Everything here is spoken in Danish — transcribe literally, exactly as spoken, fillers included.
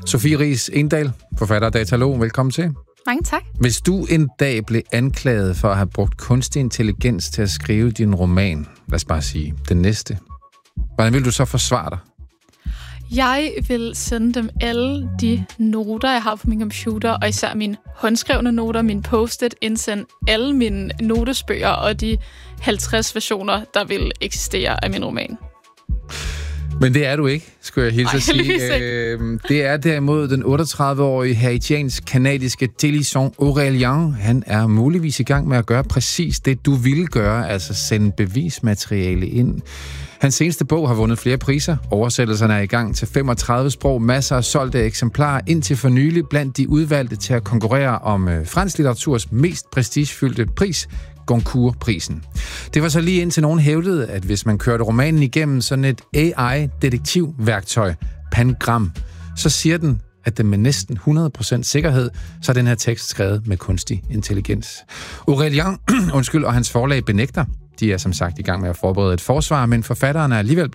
Sofie Riis Endal, forfatter og datalog. Velkommen til. Mange tak. Hvis du en dag blev anklaget for at have brugt kunstig intelligens til at skrive din roman, lad os bare sige, den næste, hvordan vil du så forsvare dig? Jeg vil sende dem alle de noter, jeg har på min computer, og især mine håndskrevne noter, min post-it, indsende alle mine notesbøger og de halvtreds versioner, der vil eksistere af min roman. Men det er du ikke, skulle jeg hilse at sige. Øh, det er derimod den otteogtredive-årige haitiansk-kanadiske Délison Aurélien. Han er muligvis i gang med at gøre præcis det, du ville gøre, altså sende bevismateriale ind. Hans seneste bog har vundet flere priser. Oversættelserne er i gang til femogtredive sprog, masser af solgte eksemplarer, indtil for nylig blandt de udvalgte til at konkurrere om øh, fransk litteraturs mest prestigefyldte pris, Goncourt-prisen. Det var så lige indtil nogen hævdede, at hvis man kørte romanen igennem sådan et A I-detektivværktøj, Pangram, så siger den, at den med næsten hundrede procent sikkerhed, så er den her tekst skrevet med kunstig intelligens. Aurélien, undskyld, og hans forlag benægter. De er som sagt i gang med at forberede et forsvar, men forfatteren er alligevel